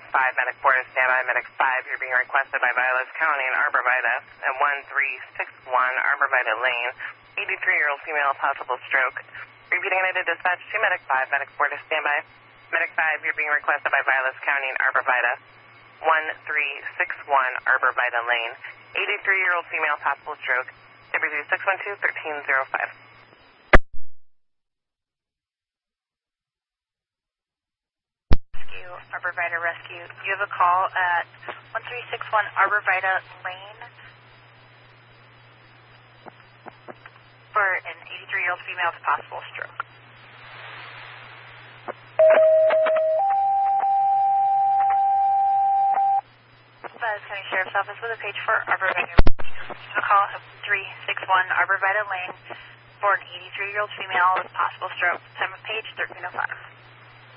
5, medic 4 to standby. Medic 5, you're being requested by Vilas County and Arbor Vita at 1361 Arbor Vita Lane. 83-year-old female, possible stroke. Repeating, I did dispatch to medic 5, medic 4 to standby. Medic 5, you're being requested by Vilas County and Arbor Vita. 1361 Arbor Vita Lane. 83-year-old female, possible stroke. Deputy 612-1305. Arbor Vita Rescue. You have a call at 1361 Arbor Vita Lane for an 83-year-old female with possible stroke. Vilas County Sheriff's Office with a page for Arbor Vita Rescue. You have a call at 361 Arbor Vita Lane for an 83-year-old female with possible stroke. Time of page 1305.